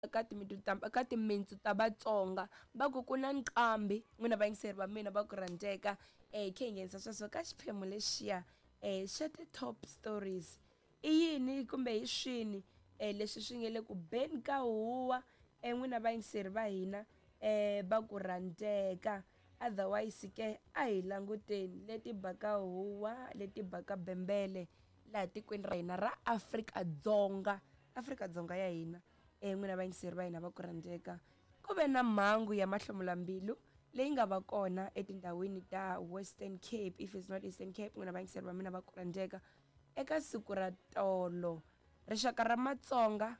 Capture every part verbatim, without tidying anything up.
ka timintsu ta ka timintsu ta Vatsonga va ku ku na nqambi n'wina vayingiseri va mina va ku rhandzeka eh hi khe hi nghenisa sweswo ka xiphemu lexiya eh xa ti-top stories i yini kumbe hi swini eh leswi swi nge le ku beni ka huwa eh n'wina vayingiseri va hina eh va ku rhandzeka otherwise ke a hi languteni leti baka huwa leti baka bembele laha tikweni ra hina ra Afrika-Dzonga Afrika-Dzonga ya hina eh n'wina vayingiseri va hina va ku rhandzeka ku ve na mhangu ya mahlomulambilu leyi nga va kona etindhawini ta Western Cape if it's not Eastern Cape n'wina vayingiseri va mina va ku rhandzeka eka siku ra tolo rixaka ra Matsonga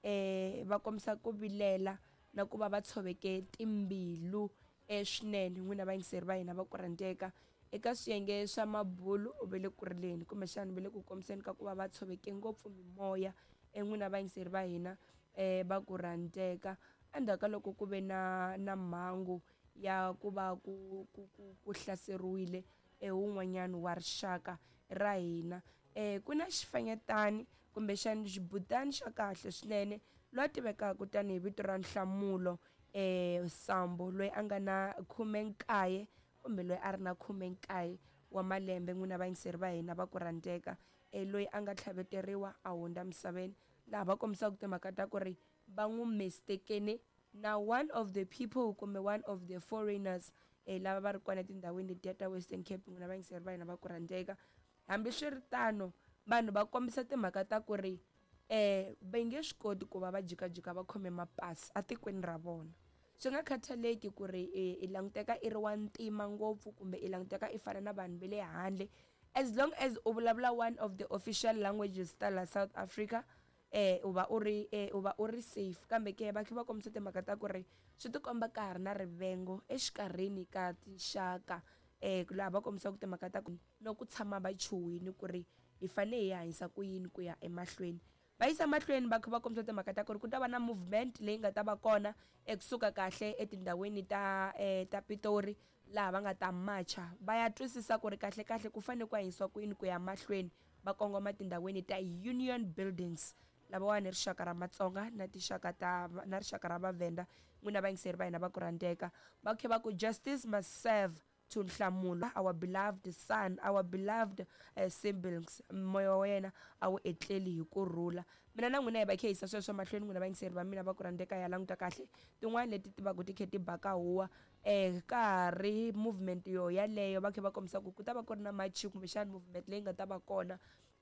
eh va kombisa ku vilela na ku va va tshoveke timbilu eswinene n'wina vayingiseri va hina va ku rhandzeka eka swiyenge swa mabulu u ve le ku rileni kumbexana va le ku kombiseni ka ku va va tshoveke ngopfu mimoya en'wina vayingiseri va hina eh va ku rhandzeka endzhaku ka loko ku ve na na mhangu ya ku va ku ku ku hlaseriwile wun'wanyana wa rixaka ra hina eh ku na xifanyetani kumbexana xibutani xa kahle swinene loyi a tivekaka tanihi vito ra Nhlamulo eh Sambo loyi a nga na khume nkaye kumbe loyi a ri na khume nkaye wa malembe n'wina vayingiseri va hina va ku rhandzeka eh loyi a nga tlhaveteriwa a hundza misaveni laha va kombisaka timhaka ta ku ri va n'wi mistekene na one of the people kumbe one of the foreigners eh lava va ri kona etindhawini letiya ta Western Cape n'wina vayingiseri va hina va ku rhandzeka hambiswiritano vanhu va kombisa timhaka ta ku ri eh va nge swi koti ku va va jikajika va khome mapasi atikweni ra vona swi nga khathaleki ku ri i languteka i ri wa ntima ngopfu kumbe i languteka i fana na vanhu va le handle as long as u vulavula one of the official languages ta la South Africa eh u va u ri eh u va u ri safe kambe ke va khe va kombisa timhaka ta ku ri swi tikomba ka ha ri na rivengo exikarhini ka tinxaka eh laha va kombisaka timhaka ta ku no ku tshama va chuhini ku ri hi fane hi hanyisa ku yini ku ya emahlweni va yisa mahlweni va kha va kombisa timhaka ta ku ri ku ta va na movement leyi nga ta va kona ekusuka kahle etindhawini ta eh ta Pitori laha va nga ta marcha va ya twisisa ku ri kahle kahle ku fane ku hanyisiwa ku yini ku ya mahlweni va kongoma tindhawini ta Union Buildings lavawani rixaka ra Matsonga na tinxaka ta na rixaka ra Vavenda n'wina vayingiseri va hina va ku rhandzeka va khe va ku justice must serve to Nhlamulo our beloved son our beloved uh, siblings moya wa yena a wu etleli hi kurhula mina na n'wina hi va khe hisa sweswo mahlweni n'wina vayingiseri va mina va ku rhandzeka ya languta kahle tin'wana leti ti va ku ti khe ti baka huwa eh ka ri movement yo yaleyo va khe va kombisa ku ku ta va ku ri na march kumbexana movement leyi nga ta va kona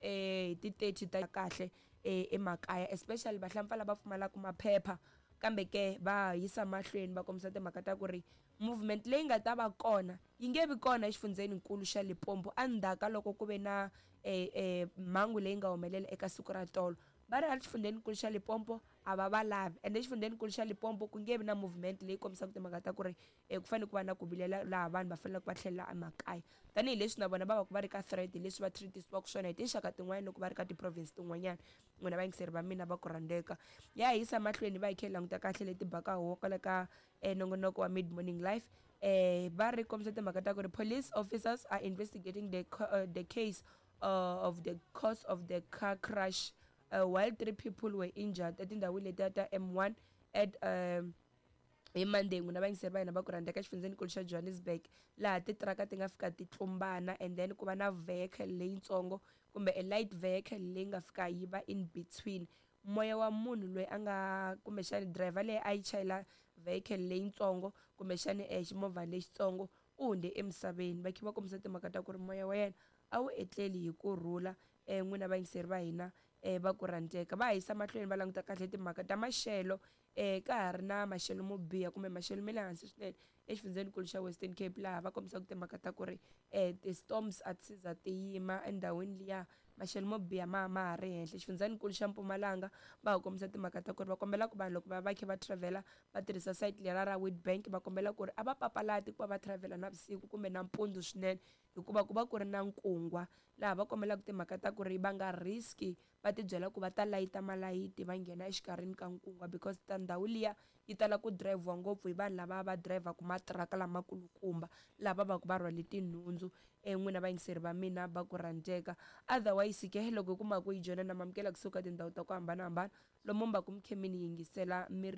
eh ti thirty ta kahle eh emakaya especially vahlampfa lava pfumalaka maphepha kambe ke va yisa mahlweni va kombisa timhaka ta ku ri movement leyi nga ta va kona yi nge vi kona exifundzeninkulu xa Limpopo endzhaku loko ku ve na eh eh mhangu leyi nga humelela eka siku ra tolo va ri a xifundzeninkulu xa Limpopo a va va lavi ende xifundzeninkulu xa Limpopo ku nge vi na movement leyi kombisaka timhaka ta ku ri eh ku fanele ku va na ku vilela laha vanhu va faneleke va tlhelela emakaya tanihileswi na vona va va ku va ri ka threat leswi va treat-isiwaka swona hi tinxaka tin'wana loko va ri ka ti-province tin'wanyana n'wina vayingiseri va mina va ku rhandzeka ya hisa mahlweni va hi khe languta kahle leti baka huwa kwala ka eh nongonoko wa Mid Morning Live eh va ri kombisa timhaka ta ku ri police officers are investigating the uh, the case uh, of the cause of the car crash uh, while three people were injured etindhawini letiya ta M one at um hi Monday n'wina vayingiseri va hina va ku rhandzeka xifundzeninkulu xa Johannesburg laha titiraka ti nga fika ti tlumbana and then ku va na vehicle leyitsongo kumbe a light vehicle leyi nga fika yi va in between moya wa munhu loyi a nga kumbexana driver leyi a yi chayela vehicle leyitsongo kumbexana eh ximovha lexitsongo u hundze emisaveni va khe va kombisa timhaka ta ku ri moya wa yena a wu etleli hi kurhula eh n'wina vayingiseri va hina eh va ku rhandzeka va hisa mahlweni va languta kahle timhaka ta maxelo eh ka ha ri na maxelo mo biha kumbe maxelo me le hansi swinene exifundzeninkulu xa Western Cape laha va kombisaka timhaka ta ku ri eh ti-storms a ti za ti yima endhawini liya maxelo mo biha ma ma ha ri henhla xifundzeninkulu xa Mpumalanga va ha kombisa timhaka ta ku ri va kombela ku vanhu loko va va khe va travel va tirhisa site leri ra Witbank va kombela ku ri a va papalati ku va va travel navusiku kumbe nampundzu swinene hikuva ku va ku ri na nkungwa laha va kombelaka timhaka ta ku ri va nga riski va tibyela ku va ta layita malayiti va nghena exikarhini ka nkungwa because ta ndhawu liya yi tala ku drive-wa ngopfu hi vanhu lava va drive-aka matiraka lamakulukumba lava va ku va rhwale tinhundzu en'wina vayingiseri va mina va ku rhandzeka otherwise ke loko hi kuma ku yi jona na mamukela kusuka tindhawu ta ku hambanahambana lomu mi va ku mi khe mi ni yingisela mi